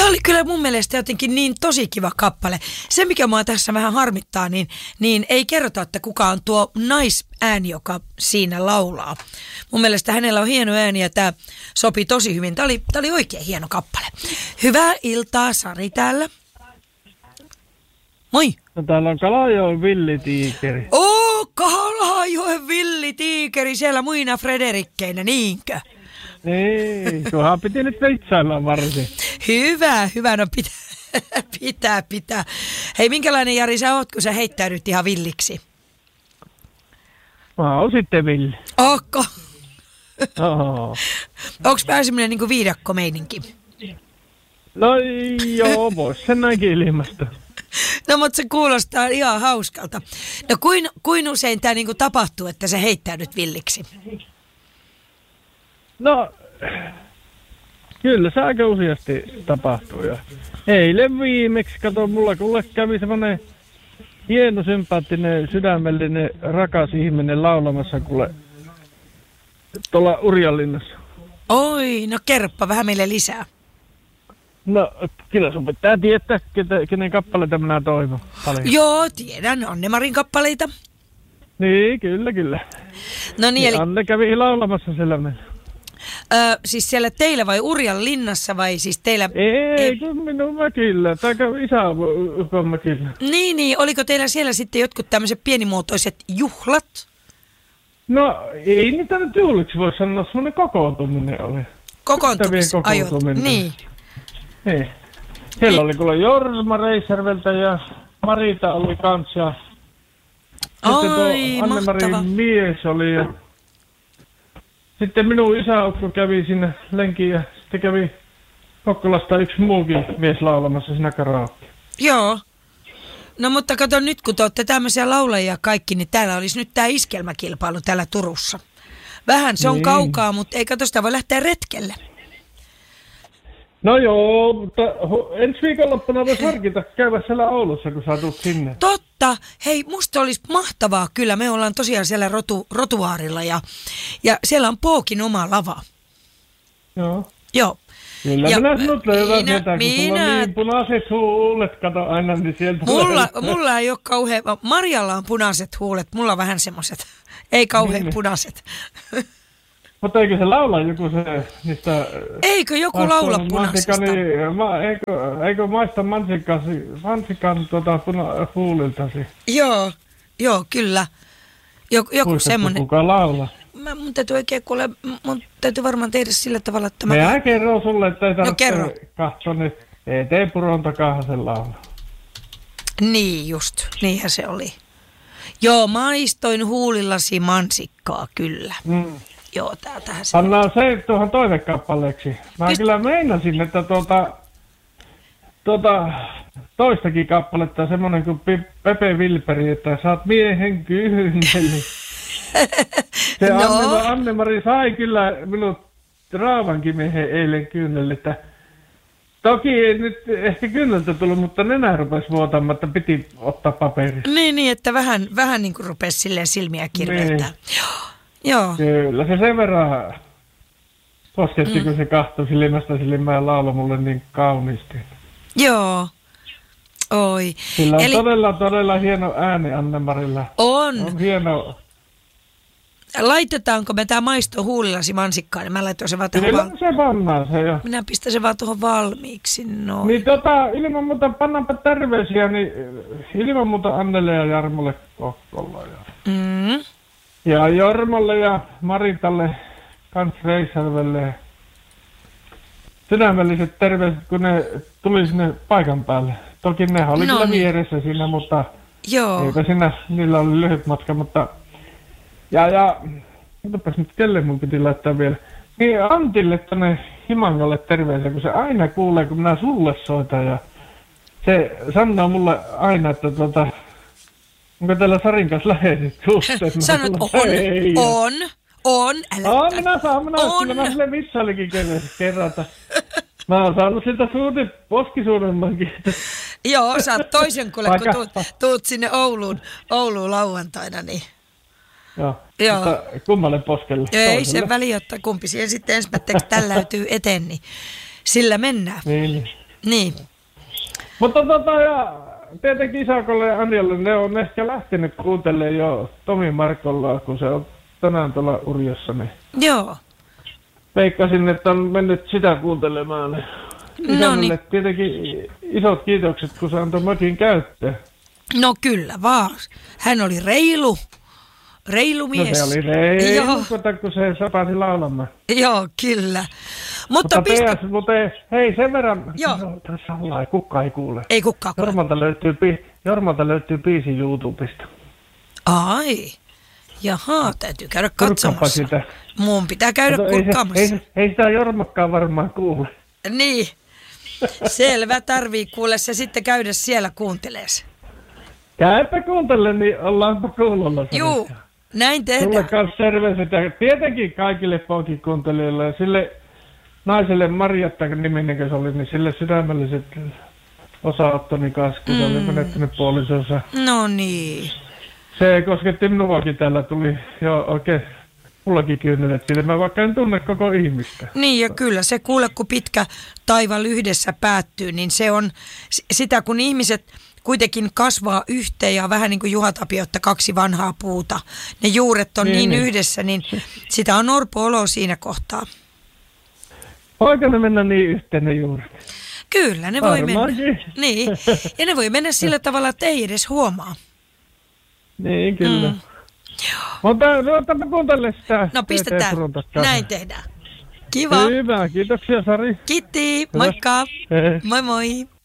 Tämä oli kyllä mun mielestä jotenkin niin tosi kiva kappale. Se, mikä mua tässä vähän harmittaa, niin ei kerrota, että kuka on tuo naisääni, joka siinä laulaa. Mun mielestä hänellä on hieno ääni ja tämä sopii tosi hyvin. Tämä oli oikein hieno kappale. Hyvää iltaa, Sari täällä. Moi. No täällä on Kalajoen villitiikeri. Kalajoen villitiikeri, siellä muina Frederikkeinä, niinkö? Niin, kunhan piti nyt vitsailla varsin. Hyvä, no pitää. Hei, minkälainen Jari sä oot, kun sä heittäydyt ihan villiksi? Mä oon sitten villi. Ootko? Oho. Onks vähän semmonen niinku viidakkomeininki? No joo, vois sen näinkin ilmasta. No, mutta se kuulostaa ihan hauskalta. No, kuin usein tää niinku tapahtuu, että sä heittäydyt villiksi? No, kyllä se aika useasti tapahtuu. Ja eilen viimeksi, kato, mulle kävi semmonen hieno, sympaattinen, sydämellinen, rakas ihminen laulamassa kuule tuolla Urjanlinnassa. Oi, no kerroppa vähän meille lisää. No, kyllä sun pitää tietää, kenen kappaleita minä toivon paljon. Joo, tiedän, Anne-Marin kappaleita. Niin, kyllä. No niin, eli Anne kävi laulamassa siellä meillä. siis siellä teillä vai Urjanlinnassa vai siis teillä? Ei, kun minun mökillä, tai isäukon mökillä. Niin, oliko teillä siellä sitten jotkut tämmöiset pienimuotoiset juhlat? No, ei niitä nyt juhliksi voi sanoa, semmoinen kokoontuminen oli. Kokoontumisajot, niin. Niin. Siellä oli kuule Jorma Reisjärveltä ja Marita oli kans ja sitten tuo Anne-Marin mies oli ja sitten minun isäukko kävi sinne lenkiin ja sitten kävi Kokkolasta yksi muukin mies laulamassa siinä karaoke. Joo. No mutta kato nyt, kun te olette tämmöisiä laulajia kaikki, niin täällä olisi nyt tää iskelmäkilpailu täällä Turussa. Vähän se on kaukaa, mutta ei kato sitä voi lähteä retkelle. No joo, mutta ensi viikonloppuna voisi harkita käydä siellä Oulussa, kun sä tulet sinne. Totta. Hei, musta olisi mahtavaa kyllä. Me ollaan tosiaan siellä rotuaarilla ja siellä on Pookin oma lava. Joo. Kyllä ja minä sinut löydän sieltä, kun sulla on niin punaiset huulet, kato aina, niin sieltä mulla ei ole kauhean, Marjalla on punaiset huulet, mulla on vähän semmoiset, ei kauhean niin. Punaiset. Mutta eikö se laula joku se niistä... Eikö joku laula punaisesta? Eikö maista mansikan huuliltasi? Joo, kyllä. Joku semmoinen. Kuka laulaa? Mun täytyy oikein kuule, mun täytyy varmaan tehdä sillä tavalla, että mä kerron sulle, että ei tarvitse katsoa, niin tee puron takaa sen laulaa. Niin just, niinhän se oli. Joo, maistoin huulillasi mansikkaa, kyllä. Joo, tähän se. Pannaan se tuohon toivekappaleeksi. Mä kyllä meinasin, että toistakin kappaletta, semmonen kuin Pepe Wilperi, että sä oot miehen kyyneli. Se Anne-Mari sai kyllä minut raavankin miehen eilen kyynelle, että toki ei nyt ehkä kynneltä tullut, mutta nenä rupesi vuotamaan, että piti ottaa paperi. Niin, että vähän niin kuin rupesi silleen silmiä kirveltää. Niin. Joo. Kyllä, se sen verran kosketti, kun se kahtoi silmästä silmään ja lauloi mulle niin kauniisti. Joo. Oi. Sillä on todella hieno ääni Anne-Marilla. On hieno. Laitetaanko me tää maisto huulillasi mansikkaan, niin mä laitoin se vaan tuohon se pannaan se jo. Minä pistän se vaan tuohon valmiiksi, noin. Niin ilman muuta pannaanpa terveisiä, niin ilman muuta Annelle ja Jarmolle Kokkolla. Ja Jormalle ja Maritalle, kans Reisjärvelle. Sydämelliset terveiset, kun ne tuli sinne paikan päälle. Toki ne oli kyllä vieressä siinä, mutta eipä siinä, niillä oli lyhyt matka, mutta... Ja mitäpäs nyt kelle mun piti laittaa vielä. Niin Antille tänne Himangalle terveisiä, kun se aina kuulee, kun minä sulle soitan. Ja se sanoo mulle aina, että onko täällä Sarin kanssa läheiset suhteet? Sanot on. Minä kyllä mä sille missailikin kerrata. Mä oon saanut siltä poskisuudelmankin. Joo, saat toisen kuule, kun tuut sinne Ouluun lauantaina, niin... Joo. Mutta kummalle poskelle? Ei toiselle. Sen väliä, että kumpi siihen sitten ensimmäiseksi tälläytyy eteen, niin sillä mennään. Niin. Mutta ja tietenkin Isakolle ja Anjalle ne on ehkä lähtenyt kuuntelemaan jo Tomi Markolla, kun se on tänään tuolla Urjassa. Niin Joo. veikkasin, että on mennyt sitä kuuntelemaan. No niin. Tietenkin isot kiitokset, kun se antoi mökin käyttöön. No kyllä vaan. Hän oli reilu mies. No se oli reilu, kun se sapasi laulamaan. Joo, kyllä. Mutta hei, sen verran, joo. Tässä ollaan, kukaan ei kuule. Ei kukaan kuule. Jormalta löytyy biisi YouTubesta. Ai, jaha, täytyy käydä katsomassa. Mun pitää käydä kurkkaamassa. Ei sitä Jormakkaan varmaan kuule. Niin, selvä, tarvii kuule se sitten käydä siellä kuuntelees. Käypä kuuntele, niin ollaanpa kuulolla. Juu, näin tehdään. Sulle kanssa terveiset ja tietenkin kaikille ponkikuuntelijoille ja sille naiselle Marjatta-niminen, se oli, niin sille sydämelliset osanottoni kanssa, kun se oli menettänyt puolisonsa. No niin. Se kosketti minuakin, täällä tuli jo oikein mullakin kyynelet siitä, mä vaikka en tunne koko ihmistä. Niin ja kyllä se kuule, kun pitkä taival yhdessä päättyy, niin se on sitä, kun ihmiset kuitenkin kasvaa yhteen ja vähän niin kuin Juha Tapio, että kaksi vanhaa puuta. Ne juuret on niin yhdessä, niin sitä on orpo-olo siinä kohtaa. Voiko ne mennä niin yhteen ne juuret? Kyllä, ne voi mennä. Niin, ja ne voi mennä sillä tavalla, että ei edes huomaa. Niin, kyllä. Mutta ruvetaan kuuntelemaan sitä. No pistetään, näin tehdään. Kiva. Hyvä, kiitoksia Sari. Kiitti, moikka. Moi moi.